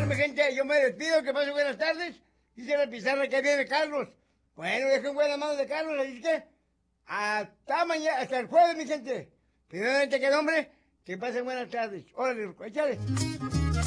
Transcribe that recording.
mi gente, yo me despido, que pasen buenas tardes. Dice la pizarra que viene Carlos. Bueno, dejen buenas manos de Carlos, así que hasta mañana, hasta el jueves, mi gente. Primeramente, que el hombre, que pasen buenas tardes. Órale, échale.